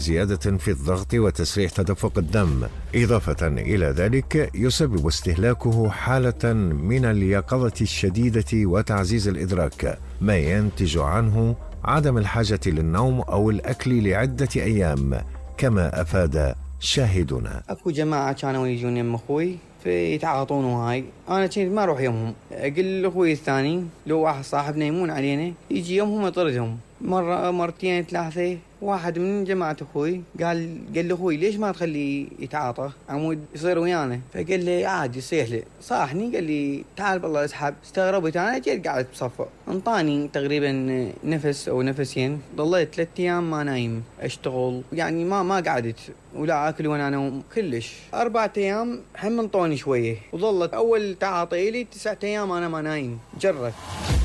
زيادة في الضغط وتسريع تدفق الدم. إضافة إلى ذلك يسبب استهلاكه حالة من اليقظة الشديدة وتعزيز الإدراك، ما ينتج عنه عدم الحاجة للنوم أو الأكل لعدة أيام، كما أفاد شاهدنا. أكو جماعة كانوا يجون يم أخوي فيتعاطون وهاي، أنا كنت ما أروح يمهم. أقول لأخوي الثاني لو واحد صاحبنا يمون علينا يجي يمهم يطردهم. مرة مرتين ثلاثة واحد من جماعة أخوي قال لي أخوي ليش ما تخلي يتعاطى عمود يصير ويانا؟ فقال لي عادي يصيح لي. صاحني قال لي تعال بالله اسحب. استغربت أنا، جيت قاعد بصفة. انطاني تقريبا نفس أو نفسين. ضليت 3 أيام ما نايم، أشتغل يعني ما قعدت ولا أكل ولا نوم كلش. 4 أيام هم انطوني شوية، وظلت أول تعاطي لي 9 أيام أنا ما نايم. جرت.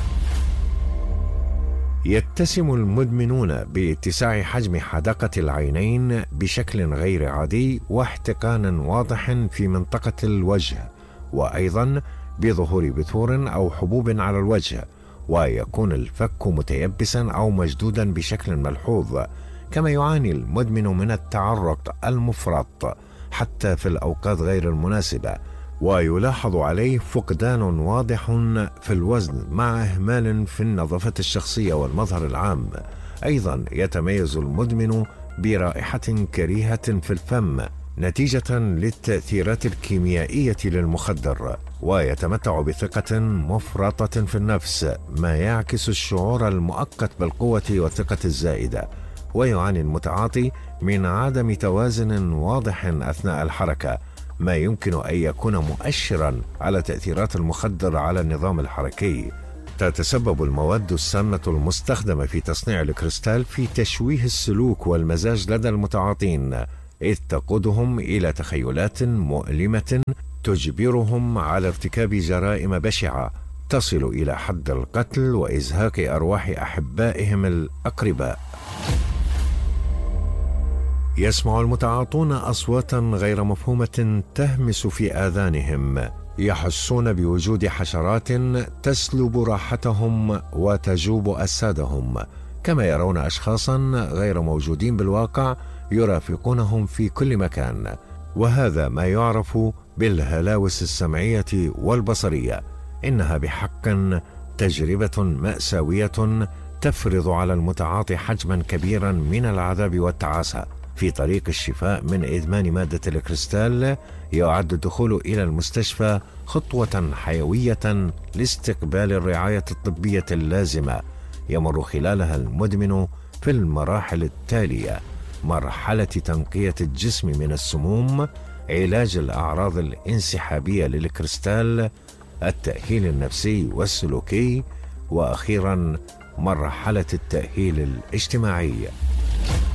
يتسم المدمنون باتساع حجم حدقة العينين بشكل غير عادي واحتقان واضح في منطقة الوجه، وأيضا بظهور بثور أو حبوب على الوجه، ويكون الفك متيبسا أو مشدودا بشكل ملحوظ. كما يعاني المدمن من التعرق المفرط حتى في الأوقات غير المناسبة، ويلاحظ عليه فقدان واضح في الوزن مع إهمال في النظافة الشخصية والمظهر العام. أيضا يتميز المدمن برائحة كريهة في الفم نتيجة للتأثيرات الكيميائية للمخدر، ويتمتع بثقة مفرطة في النفس، ما يعكس الشعور المؤقت بالقوة والثقة الزائدة. ويعاني المتعاطي من عدم توازن واضح أثناء الحركة، ما يمكن أن يكون مؤشرا على تأثيرات المخدر على النظام الحركي. تتسبب المواد السامة المستخدمة في تصنيع الكريستال في تشويه السلوك والمزاج لدى المتعاطين، إذ تقودهم إلى تخيلات مؤلمة تجبرهم على ارتكاب جرائم بشعة تصل إلى حد القتل وإزهاق أرواح أحبائهم الأقرباء. يسمع المتعاطون أصواتا غير مفهومة تهمس في آذانهم، يحسون بوجود حشرات تسلب راحتهم وتجوب أجسادهم، كما يرون أشخاصا غير موجودين بالواقع يرافقونهم في كل مكان، وهذا ما يعرف بالهلاوس السمعية والبصرية. إنها بحق تجربة مأساوية تفرض على المتعاطي حجما كبيرا من العذاب والتعاسة. في طريق الشفاء من إدمان مادة الكريستال يعد الدخول إلى المستشفى خطوة حيوية لاستقبال الرعاية الطبية اللازمة، يمر خلالها المدمن في المراحل التالية: مرحلة تنقية الجسم من السموم، علاج الأعراض الانسحابية للكريستال، التأهيل النفسي والسلوكي، وأخيرا مرحلة التأهيل الاجتماعي.